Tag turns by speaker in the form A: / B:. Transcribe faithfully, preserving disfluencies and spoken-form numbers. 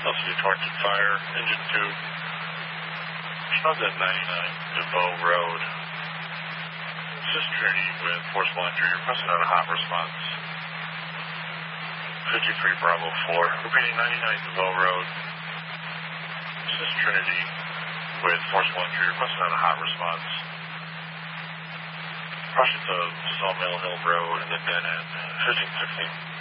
A: City Torrington Fire, Engine two. Shotgun ninety-nine, DeVoe Road. This is Trinity with Forcible Entry, requesting out a hot response. fifty-three Bravo four, repeating ninety-nine DeVoe Road. This is Trinity with Forcible Entry, requesting out a hot response. Approaching to Sawmill Hill Road and the dead end, fifteen sixteen.